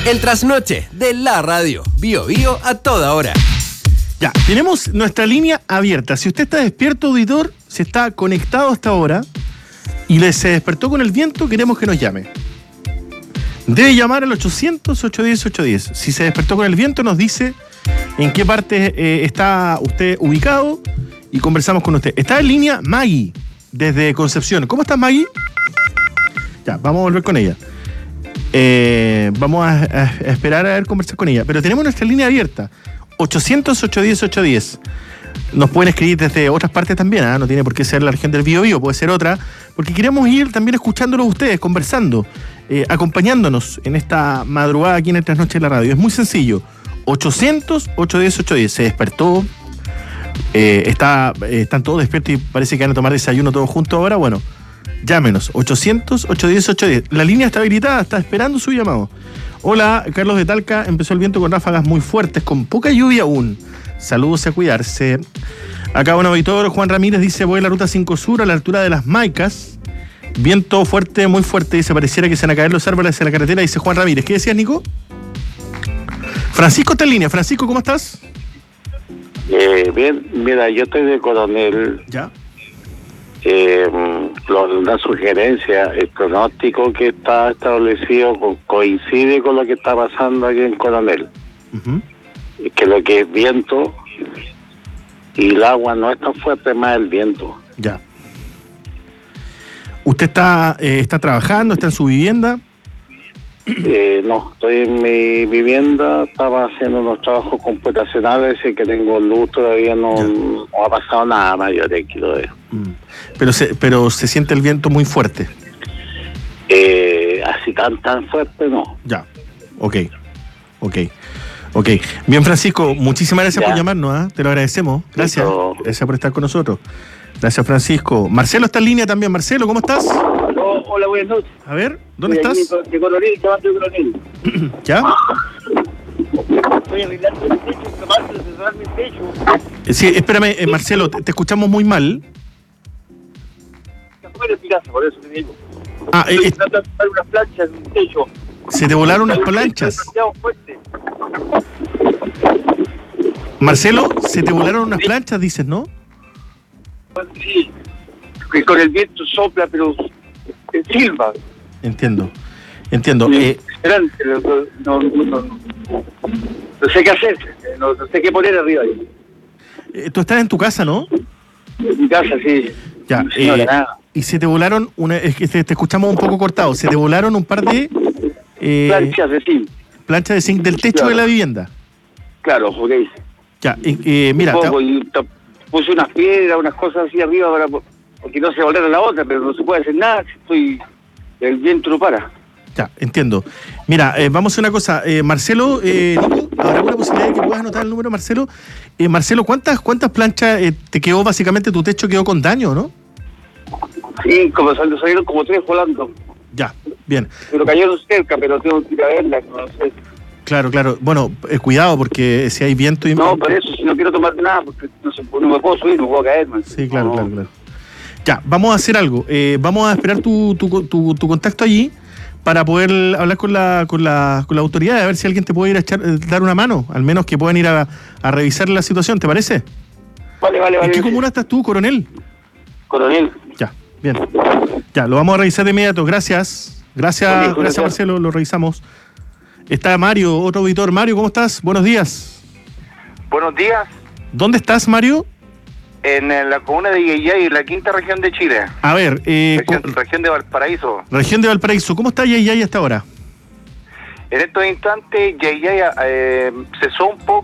El trasnoche de la radio. Bio Bio a toda hora. Ya, tenemos nuestra línea abierta. Si usted está despierto, auditor, si está conectado hasta ahora y se despertó con el viento, queremos que nos llame. Debe llamar al 800-810-810. Si se despertó con el viento, nos dice en qué parte está usted ubicado y conversamos con usted. Está en línea Maggie, desde Concepción. ¿Cómo estás, Maggie? Ya, vamos a volver con ella. Vamos a esperar a ver conversar con ella. Pero tenemos nuestra línea abierta. 800-810-810. Nos pueden escribir desde otras partes también, ¿eh? No tiene por qué ser la región del Biobío, puede ser otra, porque queremos ir también escuchándolos ustedes, conversando, acompañándonos en esta madrugada aquí en el Trasnoche de la Radio. Es muy sencillo. 800-810-810. Se despertó, están todos despiertos y parece que van a tomar desayuno todos juntos ahora. Bueno, llámenos. 800-810-810. La línea está habilitada, está esperando su llamado. Hola, Carlos de Talca. Empezó el viento con ráfagas muy fuertes, con poca lluvia aún. Saludos y a cuidarse. Acá un auditor, Juan Ramírez, dice: voy a la ruta 5 Sur a la altura de Las Maicas. Viento fuerte, muy fuerte, dice, pareciera que se van a caer los árboles hacia la carretera, dice Juan Ramírez. ¿Qué decías, Nico? Francisco está en línea. Francisco, ¿cómo estás? Bien, mira, yo estoy de Coronel. Ya. Una sugerencia, el pronóstico que está establecido coincide con lo que está pasando aquí en Coronel. Uh-huh. Que lo que es viento y el agua no es tan fuerte, más el viento. Ya. ¿Usted está trabajando, está en su vivienda? No, estoy en mi vivienda, estaba haciendo unos trabajos computacionales y que tengo luz, todavía no ha pasado nada mayor aquí lo veo. Pero se siente el viento muy fuerte. Así tan fuerte no. Ya, ok. Bien, Francisco, muchísimas gracias por llamarnos, ¿eh? Te lo agradecemos. Gracias. Gracias por estar con nosotros. Gracias, Francisco. Marcelo está en línea también. Marcelo, ¿cómo estás? Hola, buenas noches. A ver, ¿dónde estás? De Coronel, llamando de Coronel. ¿Ya? Estoy arreglando el techo, tratando de cerrar mi techo. Sí, espérame, Marcelo, te escuchamos muy mal. Está fuera de mi casa, por eso te digo. Ah, estoy tratando de poner unas planchas en un techo. Se te volaron unas planchas. Marcelo, se te volaron unas planchas, dices, ¿no? Sí, que con el viento sopla, pero silba. Entiendo. No sé qué hacer, no sé qué poner arriba ahí. Tú estás en tu casa, ¿no? En mi casa, sí. Ya, y se te volaron, es que te escuchamos un poco cortado, se te volaron un par de... planchas de zinc. Planchas de zinc del techo, claro, de la vivienda. Claro, ok. Ya, mira... Puse unas piedras, unas cosas así arriba porque no se volara la otra, pero no se puede hacer nada, el viento no para. Ya, entiendo. Mira, vamos a hacer una cosa. Marcelo, Nico, ¿habrá alguna posibilidad de que puedas anotar el número, Marcelo? Marcelo, ¿cuántas planchas te quedó básicamente, tu techo quedó con daño, no? Sí, salieron como 3 volando. Ya, bien. Pero cayeron cerca, pero tengo que ir a verlas, no sé. Claro. Bueno, cuidado, porque si hay viento y... No, por eso, si no quiero tomar nada, porque no me puedo subir, no puedo caer, man. Sí, claro. Ya, vamos a hacer algo. Vamos a esperar tu contacto allí para poder hablar con la autoridad, a ver si alguien te puede ir a dar una mano, al menos que puedan ir a revisar la situación, ¿te parece? Vale. ¿En qué comuna estás tú, Coronel? Coronel. Ya, bien. Ya, lo vamos a revisar de inmediato. Gracias, Marcelo, lo revisamos. Está Mario, otro auditor. Mario, ¿cómo estás? Buenos días. Buenos días. ¿Dónde estás, Mario? En la comuna de Yayay, la quinta región de Chile. A ver, región de Valparaíso. Región de Valparaíso. ¿Cómo está Yayay hasta ahora? En estos instantes, Yayay cesó un poco